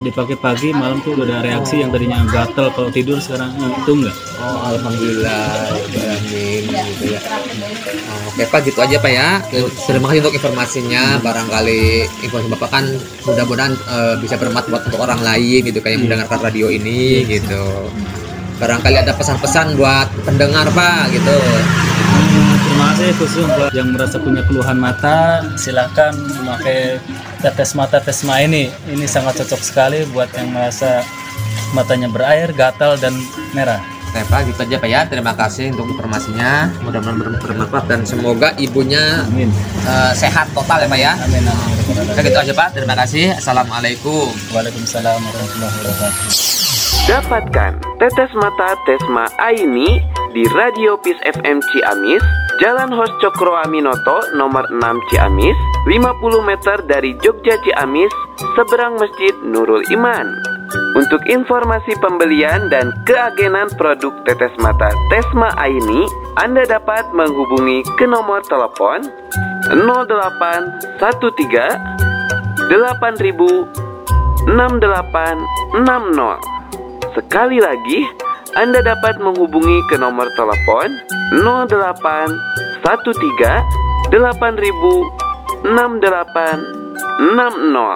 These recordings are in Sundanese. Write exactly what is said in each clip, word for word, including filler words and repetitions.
Dipakai pagi, malam tuh udah ada reaksi yang tadinya gatel kalau tidur sekarang itu enggak. Oh, alhamdulillah, amin gitu ya. Oh, oke Pak, gitu aja Pak ya. Terima kasih untuk informasinya. Barangkali informasi Bapak kan mudah-mudahan uh, bisa bermanfaat buat untuk orang lain gitu kayak yang mendengarkan radio ini gitu. Barangkali ada pesan-pesan buat pendengar Pak gitu. Hmm, terima kasih khusus buat yang merasa punya keluhan mata, silakan memakai tetes mata Tesma ini. Ini sangat cocok sekali buat yang merasa matanya berair, gatal dan merah. Oke Pak, gitu aja Pak ya. Terima kasih untuk informasinya. Mudah-mudahan ber- bermanfaat dan semoga ibunya uh, sehat total ya Pak ya. Amin. Amin. Oke, gitu aja Pak. Terima kasih. Assalamualaikum. Waalaikumsalam warahmatullahi wabarakatuh. Dapatkan tetes mata Tesma Aini di Radio Peace F M Ciamis, Jalan Hos Cokro Aminoto nomor enam Ciamis, lima puluh meter dari Jogja Ciamis, seberang Masjid Nurul Iman. Untuk informasi pembelian dan keagenan produk tetes mata Tesma Aini, Anda dapat menghubungi ke nomor telepon nol delapan satu tiga delapan ribu enam delapan enam nol. Sekali lagi, Anda dapat menghubungi ke nomor telepon nol delapan satu tiga delapan ribu enam delapan enam nol.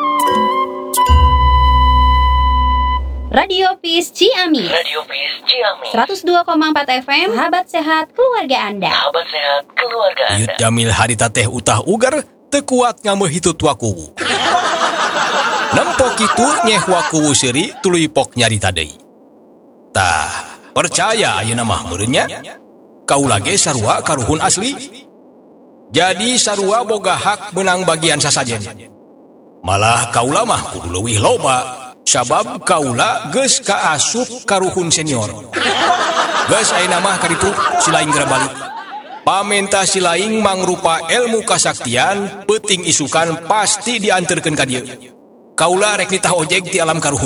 Radio Peace Ciamis. Radio Peace Ciamis. seratus dua koma empat F M. Sahabat sehat keluarga Anda. Sahabat sehat keluarga Anda. Uyut Jamil harita teh utah ugar teu kuat ngameuh hitut wakuwu. Nempok kitu nyeh wakuwu seuri tuluy pok nyarita deui. Tah, percaya ayeuna mah meureun nya. Kaula ge sarua karuhun asli. Jadi sarua boga hak menang bagian sasajen. Malah kaula mah kudu leuwih loba. Sabab kaula geus kaasup karuhun senior. Geus ayeuna mah kaditu silaing geura balik. Pamenta silaing mangrupa ilmu kasaktian peuting isukan pasti dianterkeun ka dieu. Kaula rek nitah ojeg ti alam karuhun.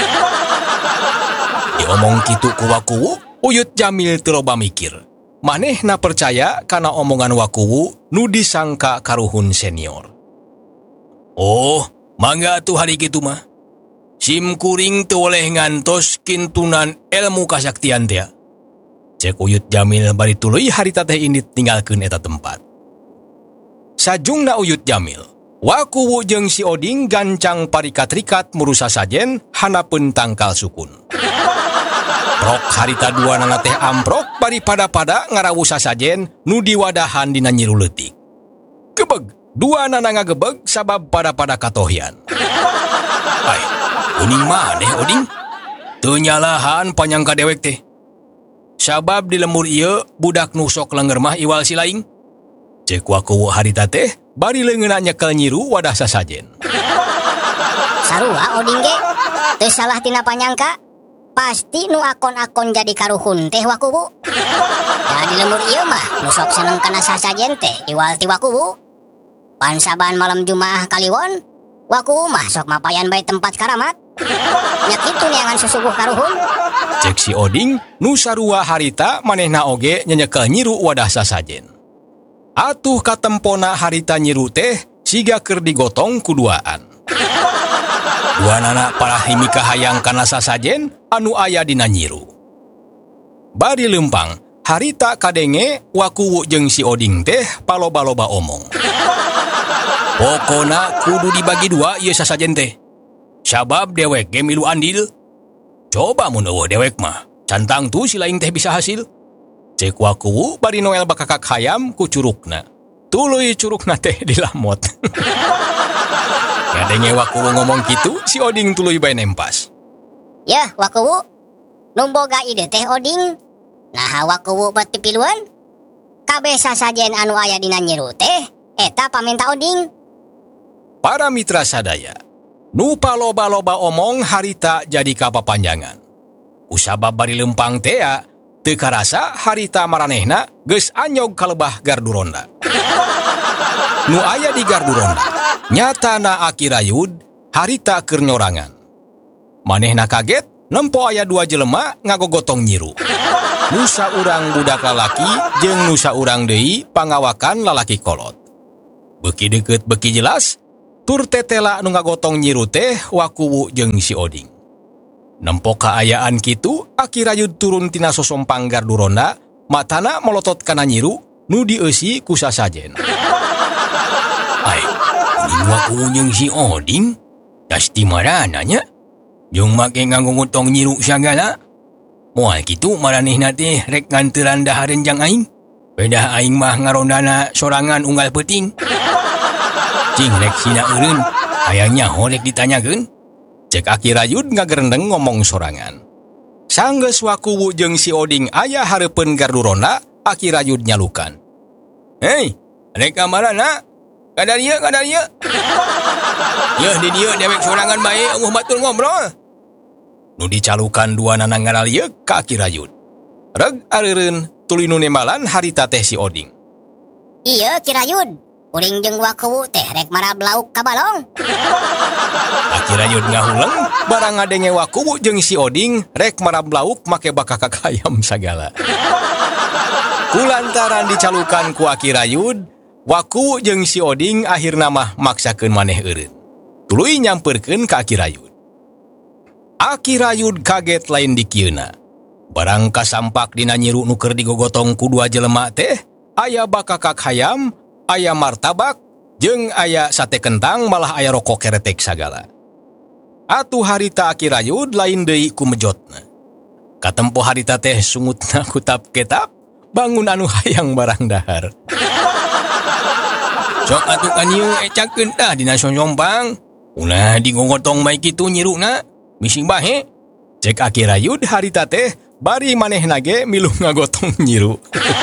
Diomong kitu ku wakuwu, Uyut Jamil teu loba mikir. Manehna percaya kana omongan wakuwu nu disangka karuhun senior. Oh, mangga atuh hari kitu mah. Sim kuring teu oleh ngantos kintunan ilmu kasaktian teh. Cek Uyut Jamil bari tuluy harita teh indit tinggalkeun eta tempat. Sajungna Uyut Jamil, wakuwu jeung si Oding gancang parikat-rikat murusa sajen hanapeun tangkal sukun. Prok harita dua nana teh amprok bari pada-pada ngarawusa sajen nu diwadahan dina nyiru leutik. Gebeg, dua nana ngagebeg sabab pada-pada katohian. Ai, uning maneh Oding? Teu nyalahan panyangka dewek teh. Sabab di lembur ieu budak nu sok leungeur mah iwal silaing. Cek wakuwu harita teh bari leungeunna nyekel nyiru wadah sasajen. Sarua Oding ge teu salah tina panyangka. Pasti nu akon-akon jadi karuhun teh wakuwu. Jadi lembur ieu mah nu sok seneng kana sasajen teh iwal ti wakuwu. Pan saban malam Jumaah Kaliwon, wakuwu mah sok mapayan bae tempat karamat. Nya kitu neangan susuguh karuhun. Cek si Oding nu sarua harita manehna oge nyenyekel nyiru wadah sasajen. Atuh katempona harita nyiru teh siga keur digotong kuduaan. Dua nana parahimika hayang kana sasajen anu aya dina nyiru. Bari lempang, harita kadenge wakuwu jeung si Oding teh paloba-loba omong. Pokona kudu dibagi dua ieu sasajen teh. Sabab dewek ge milu andil. Coba mun eueuh dewek mah, cantang tu silaing teh bisa hasil. Cek wakuwu bari noel bakakak hayam ku curugna. Tuluy curugna teh dilamot. Kadenge wakuwu ngomong kitu, si Oding tuluy bae nempas. Yah wakuwu, nu boga ide teh Oding. Nah wakuwu berarti piluan. Kabeh sasajen anu aya dina nyiru teh eta paminta Oding. Para mitra sadaya, nu paloba-loba omong harita jadi kapapanjangan. Usabab bari lempang tea, teu karasa harita maranehna geus anyog kalebah gardu ronda. Nu aya di gardu ronda, nyatana akirayud harita keur nyorangan. Manehna kaget nempo aya dua jelema ngagogotong nyiru. Nusa urang budak lalaki jeung nusa urang deui pangawakan lalaki kolot. Beuki deukeut beuki jelas, tur tetela nu ngagotong nyiru teh Wakuwu jeung si Oding. Nempo kaayaan kitu, Aki Rayud turun tina sosompang garduronda, matana melotot kana nyiru nu dieusi ku sasajen. Ai, ini Wakuwu jeung si Oding, tas di marana nya? Jeung make nganggo ngutong nyiru sagala. Moal kitu maranehna teh rek nganteuran dahareun jang aing. Beda aing mah ngarondana sorangan unggal peuting. Cing rek sina eureun, aya nyaho rek ditanyakeun? Cek Aki Rayud ngagerendeng ngomong sorangan. Sanggeus Wakuwu jeung si Oding aya hareupeun garduronda, Aki Rayud nyalukan. Hei, rek kamarana? Kadarieu, kadarieu. Yeuh di dieu dewek sorangan bae eueuh batur ngobrol. Nu dicalukan dua nana ngaralieu ka Aki Rayud. Reg areureun tuluy nu nembalan harita teh si Oding. Iya, Ki Rayud. Uring jeung Wakuwu teh rek marab lauk ka balong. Aki Rayud ngahuleng barang ngadenge Wakuwu jeung si Oding rek marab lauk make bakakak hayam sagala. Kulantaran dicalukan ku Aki Rayud, Wakuwu jeung si Oding akhirna mah maksakeun maneh eureun. Tuluy nyampeurkeun ka Aki Rayud. Aki Rayud kaget lain di kieuna. Barang kasampak dina nyiru nu keur digogotong ku dua jelema teh, aya bakakak hayam, aya martabak, jeung aya sate kentang malah aya rokok keretek sagala. Atuh harita Aki Rayud lain deui ku mejotna. Katempo harita teh sungutna ku tap-ketap, bangun anu hayang barang dahar. Sok atuh kan ieu ecakeun tah dina sonyompang. Ulah digogotong bae kitu nyiruna, misi bahe. Cek Aki Rayud harita teh bari manehna ge miluh ngagotong nyiru.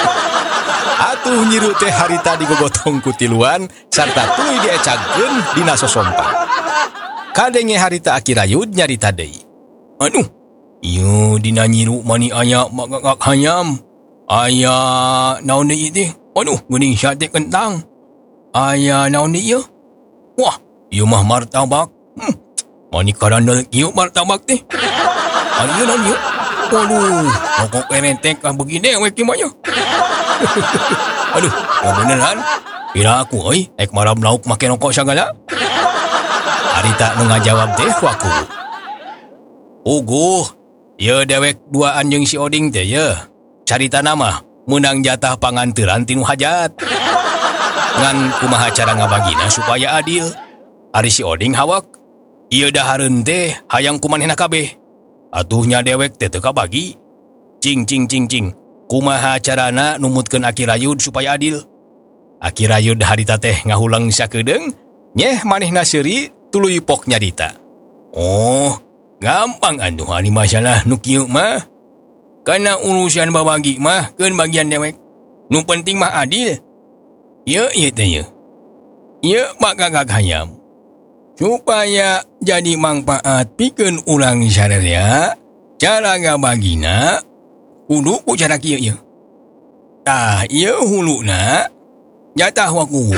Atuh nyiru teh harita digogotong ku tiluan sarta tuluy diecagkeun dina sosompang. Kadenge harita Aki Rayud nyarita deui. Aduh, ieu dina nyiru mani aya bakakak hayam. Aya naon deui teh? Aduh, geuning sate kentang. Aya naon deui ieu? Wah, ieu mah martabak. Hmm, mani karandel ieu martabak teh. Aya naon ieu? Waduh, rokok keretek kah begini we kimanya. Aduh, ya beneran. Kira aku euy, ek marab lauk make rokok sagala. Harita nu ngajawab teh Wakuwu. Uguh, ieu dewek duaan jeung si Oding teh ye. Caritana mah meunang jatah panganteuran tinu hajat. Ngan kumaha cara ngabagina supaya adil. Ari si Oding hawak, ieu dahareun teh hayang kumanehna kabeh. Atuhnya dewek teh teu kabagi. Cing cing cing cing. Kumaha carana numutkeun Aki Rayud supaya adil? Aki Rayud harita teh ngahulang sakedeung, nyeh manehna seuri tuluy pok nyarita. Oh, gampang atuh ari masalah nu kieu mah. Kana urusan babagi mah keun bagian dewek. Nu penting mah adil. Ieu ieu teh ieu. Ieu bakakak hayam. Supaya jadi manfaat pikeun urang sadaya, cara ngabagina kudu ku cara kieu ieu. Tah ieu huluna jatah Wakuwu.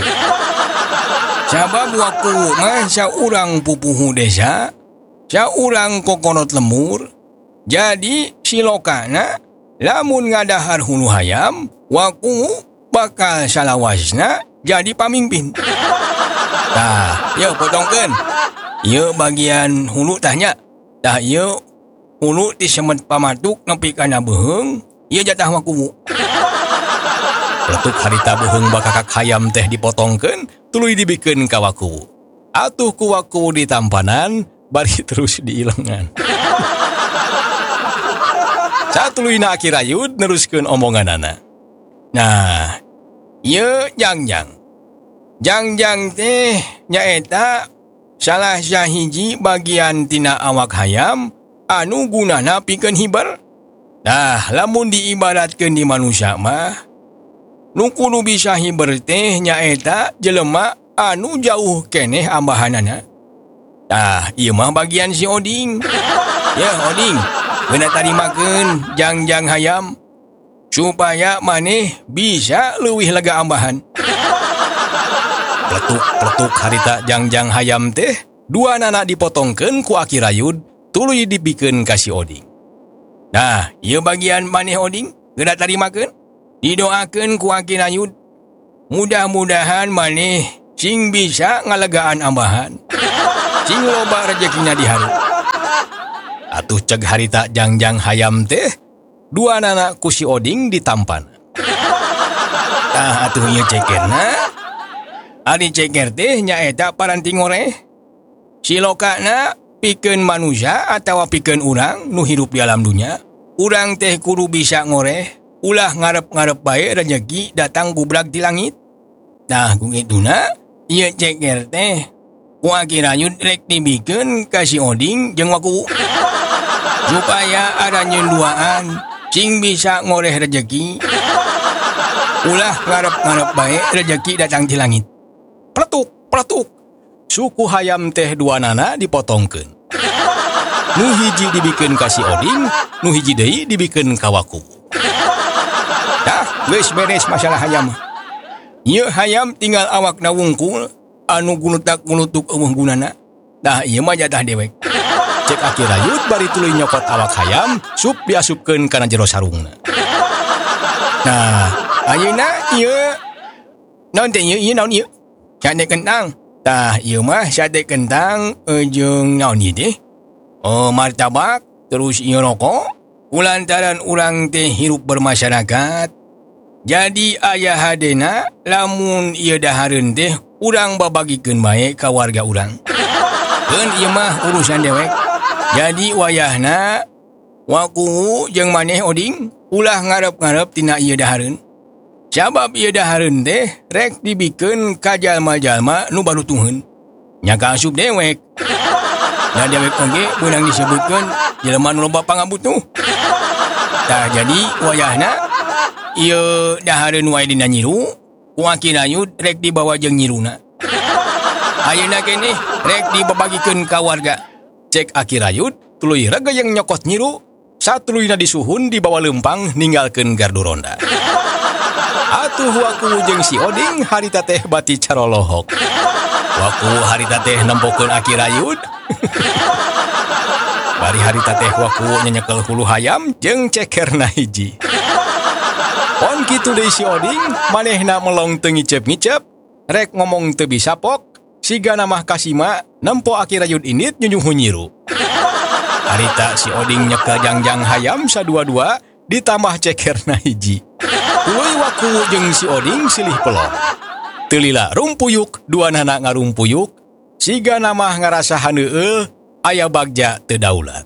Sabab Wakuwu mah saurang pupuhu desa, saurang kokonot lemur. Jadi silokana lamun ngadahar hulu hayam, Wakuwu bakal salawasna jadi pamimpin. Tah, yeuh potongkeun. Ieu bagian hulu tanya. Tah ieu hulu disemet pamatuk nepi kana beheung, ieu jatah Wakuwu. Letuk harita beheung bakakak hayam teh dipotongkeun, tuluy dibikeun ka Wakuwu. Atuh ku Wakuwu ditampanan, bari terus diilengan. Satuluyna Aki Rayud neruskeun omonganana. Nah, ieu jangjang. Jangjang teh nyaeta salah sahiji bagian tina awak hayam anu gunana pikeun hiber. Nah, lamun diibaratkeun di manusia mah nu kudu bisa hiber teh nyaeta jelema anu jauh keneh ambahanana. Tah, ieu mah bagian si Oding. Ya, Oding, beuna tarimakeun jangjang hayam supaya maneh bisa leuwih lega ambahan. Pletuk-pletuk harita jangjang hayam teh dua nana dipotongkeun ku Aki Rayud tuluy dibikeun ka si Oding. Nah, ieu bagian maneh Oding geura tarimakeun. Didoakeun ku Aki Rayud. Mudah-mudahan maneh sing bisa ngalagaan ambahan, sing loba rezekina di hari. Atuh ceg harita jangjang hayam teh, dua nana ku si Oding ditampan. Tah atuh ieu cekerna, ari ceker teh nyaeta paranti ngoreh. Silokana pikeun manusia atawa pikeun urang nu hirup di alam dunya, urang teh kudu bisa ngoreh, ulah ngarep-ngarep bae rezeki datang gubrak di langit. Nah ku kituna, ieu ceker teh kuakirayud rek dibikeun ka si Oding jeung Waku. Supaya ada nyenduaan sing bisa ngoreh rezeki, ulah ngarep-ngarep bae rezeki datang di langit. Peletuk, peletuk. Suku hayam teh dua nana dipotongkeun. Nu hiji dibikeun ka si Oding, nu hiji deui dibikeun ka Waku. Dah, geus beres masalah hayam. Ieu hayam tinggal awakna wungkul anu gulutak-gulutuk eueuh gunana. Dah ieu mah jatah dewek. Cek Aki Rayut bari tuluy nyokot awak hayam, sup diasupkeun kana jero sarungna. Nah, ayeuna ieu naon teh ieu ieu naon ieu? Sate kentang. Tah ieu mah sate kentang jeung naon ieu teh? Oh, martabak, terus ieu rokok. Kulantaran urang teh hirup bermasyarakat. Jadi aya hadena lamun ieu dahareun teh urang babagikeun bae ka warga urang. Keun ieu mah urusan dewek. Jadi wayahna Waku jeung maneh Oding ulah ngarep-ngarep tina ieu dahareun. Sabab ieu dahareun teh rek dibikeun ka jalma-jalma nu barutuheun. Nya ka asup dewek. Da dewek oge beunang disebutkeun jelema nu loba pangabutuh. Tah jadi wayahna ieu dahareun wae dina nyiru, Aki Rayut rek dibawa jeung nyiruna. Ayeuna keneh rek dibabagikeun ka warga. Cek Aki Rayut, tuluy raga yang nyokot nyiru, satuluyna disuhun dibawa lempang ninggalkeun gardu ronda. Atuh Waku jeung si Oding harita teh bati carolohok. Waku harita teh nempokeun Aki Rayut. Bari harita teh Waku nyenyekel hulu hayam jeung cekerna hiji. Pon kitu deui si Oding, manehna melong teu ngicep-ngicep, rek ngomong teu bisa pok. Sigana mah kasima nempo Aki Rayut init nyunyuh nyiru. Harita si Oding nyekel jangjang hayam sadua-dua ditambah cekerna hiji. Tuluy Waku jeung si Oding silih pelong. Teu lila rumpuyuk, dua nana ngarumpuyuk. Sigana mah ngarasa haneueuh aya bagja teu daulat.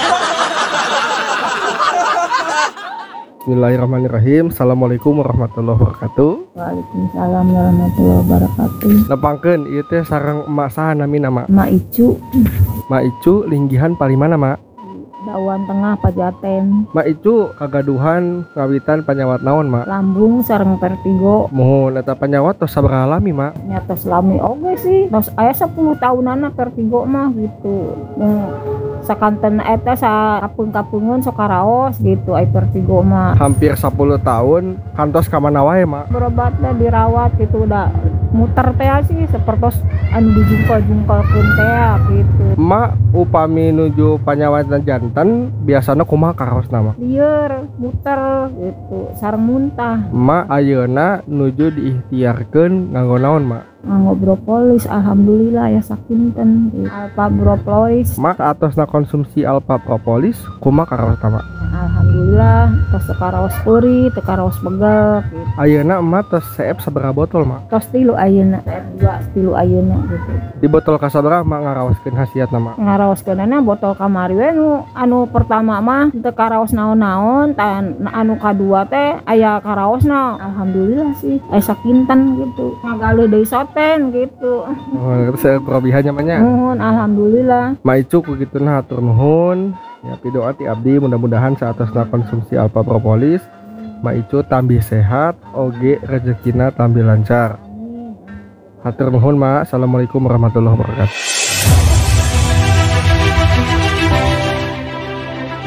Bismillahirrahmanirrahim. Assalamualaikum warahmatullahi wabarakatuh. Waalaikumsalam warahmatullahi wabarakatuh. Nepangkeun ieu teh sareng emak saha nami nama? Mak Icu. Mak Icu linggihan palimana, Mak? Dawan Tengah Pajaten. Mak Icu kagaduhan ngawitan panyawat naon, Mak? Lambung sareng vertigo. Mohon eta panyawat tos sabaraha lami, Mak? Nyatos lami oge sih. Tos aya sepuluh tahunana vertigo mah gitu. Yang sakanten eta sa kapeung-kapeungeun sok karaos gitu ai vertigo mah. Hampir sepuluh tahun kantos ka mana wae, Mak? Berobat da dirawat gitu udah muter teh sih sapertos anu dijungkal-jungkalkeun teh gitu. Mak upami nuju panyawatan janten biasana kumaha karaosna, Mak? Lieur, muter gitu, sareng muntah. Mak ayeuna nuju diikhtiarkeun nganggo naon, Mak? Nganggo propolis, alhamdulillah ya sakinten gitu. Alpa propolis. Mak atosna konsumsi alpa propolis kumaha karaosna, Mak? Alhamdulillah tos teu karaos peuri, teu karaos begel gitu. Ayeuna emak tos seep sabaraha botol, Mak? Tos tilu ayeuna, seep dua tilu ayeuna gitu. Di botol kasabaraha Mak ngaraoskeun hasiatna, Mak? Ngaraoskeunana botol kamari we nu anu pertama mah teu karaos naon-naon, tan anu kadua teh aya karaosna. Alhamdulillah sih aya sakinten gitu. Ngagale deui soten gitu. Oh, itu saya kelebihannya mah nya. Nuhun, alhamdulillah. Ma Icu kugituna hatur nuhun. Ya pidoa ti abdi mudah-mudahan saatosna konsumsi alpa propolis Ma Icu tambih sehat, oge rezekina tambih lancar. Hatur nuhun, Ma. Assalamualaikum warahmatullahi wabarakatuh.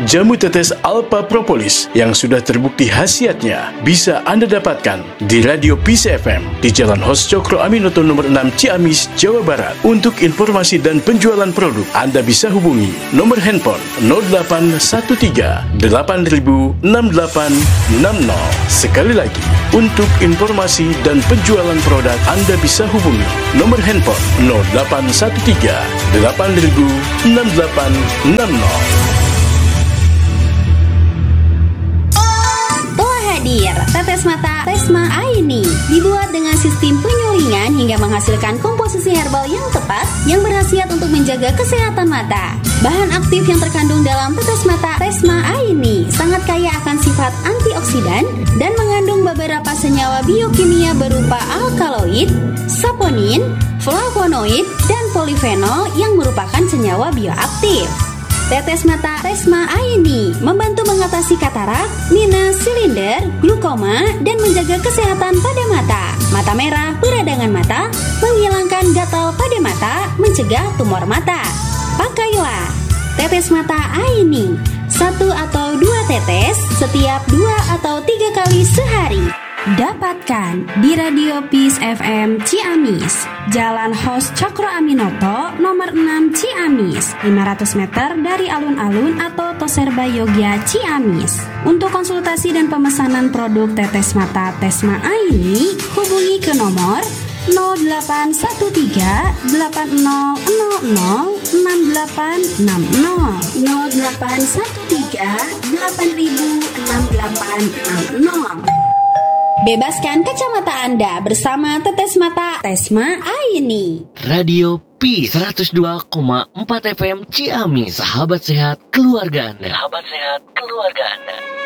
jamu tetes Alpha Propolis yang sudah terbukti khasiatnya bisa Anda dapatkan di Radio Peace F M di Jalan Hos Cokro Aminoto nomor enam Ciamis, Jawa Barat. Untuk informasi dan penjualan produk, Anda bisa hubungi nomor handphone nol delapan satu tiga delapan nol enam delapan enam nol. Sekali lagi, untuk informasi dan penjualan produk, Anda bisa hubungi nomor handphone nol delapan satu tiga delapan nol enam delapan enam nol. Telah hadir tetes mata Tesma Aini, dibuat dengan sistem penyulingan hingga menghasilkan komposisi herbal yang tepat yang berkhasiat untuk menjaga kesehatan mata. Bahan aktif yang terkandung dalam tetes mata Tesma Aini sangat kaya akan sifat antioksidan dan mengandung beberapa senyawa biokimia berupa alkaloid, saponin, flavonoid, dan polifenol yang merupakan senyawa bioaktif. Tetes mata Tesma Aini membantu mengatasi katarak, minus, silinder, glukoma, dan menjaga kesehatan pada mata. Mata merah, peradangan mata, menghilangkan gatal pada mata, mencegah tumor mata. Pakailah tetes mata Aini, satu atau dua tetes setiap dua atau tiga kali sehari. Dapatkan di Radio Peace F M Ciamis, Jalan Hos Cokro Aminoto nomor enam Ciamis, lima ratus meter dari alun-alun atau Toserba Yogya Ciamis. Untuk konsultasi dan pemesanan produk tetes mata Tesma Aini, hubungi ke nomor nol delapan satu tiga delapan nol nol nol enam delapan enam nol nol delapan satu tiga delapan enam delapan enam nol. Bebaskan kacamata Anda bersama tetes mata Tesma Aini. Radio Peace seratus dua koma empat F M Ciamis, sahabat sehat keluarga Anda. Sahabat sehat keluarga Anda.